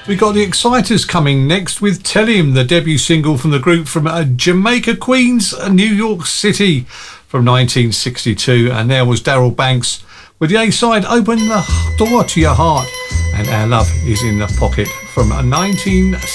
We got the Exciters coming next with Tell Him, the debut single from the group from Jamaica, Queens, New York City from 1962. And there was Daryl Banks with the A-side, Open the Door to Your Heart, and Our Love is in the Pocket from 1970.